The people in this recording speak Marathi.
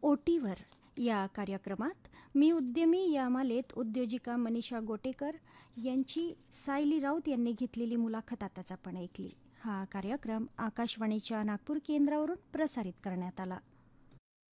ओटीवर या कार्यक्रमात मी उद्यमी या मालेत उद्योजिका मनीषा गोटेकर यांची सायली राऊत यांनी घेतलेली मुलाखत आताच आपण ऐकली. हा कार्यक्रम आकाशवाणीच्या नागपूर केंद्रावरून प्रसारित करण्यात आला.